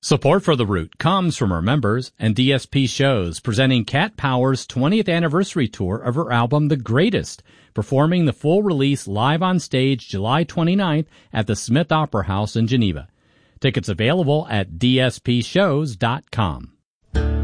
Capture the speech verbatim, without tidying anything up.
Support for The Root comes from our members and D S P Shows, presenting Cat Power's twentieth anniversary tour of her album The Greatest, performing the full release live on stage July twenty-ninth at the Smith Opera House in Geneva. Tickets available at d s p shows dot com.